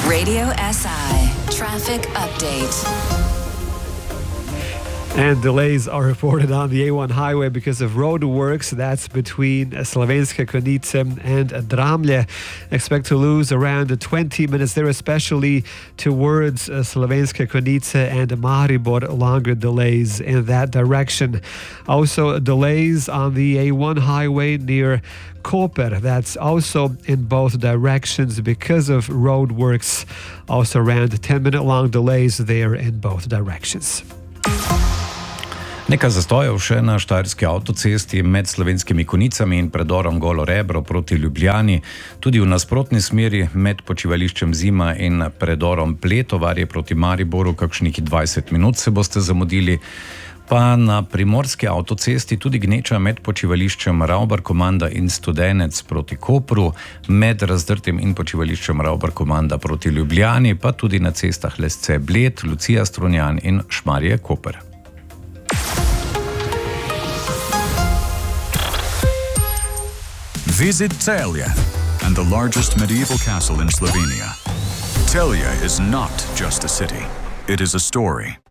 Radio SI Traffic Update. And delays are reported on the A1 highway because of road works. That's between Slovenske Konjice and Dramlje. Expect to lose around 20 minutes there, especially towards Slovenske Konjice and Maribor. Longer delays in that direction. Also delays on the A1 highway near Koper. That's also in both directions because of road works. Also around 10-minute long delays there in both directions. Nekaj zastojev še na štajerski avtocesti med Slovenskimi Konjicami in predorom Golo Rebro proti Ljubljani. Tudi v nasprotni smeri med počivališčem Zima in predorom Pletovarje proti Mariboru kakšnih 20 minut se boste zamudili. Pa na primorski avtocesti tudi gneča med počivališčem Ravbar Komanda in Studenec proti Kopru, med Razdrtim in počivališčem Ravbar Komanda proti Ljubljani, pa tudi na cestah Lesce Bled, Lucija Strunjan in Šmarje Koper. Visit Celje and the largest medieval castle in Slovenia. Celje is not just a city, it is a story.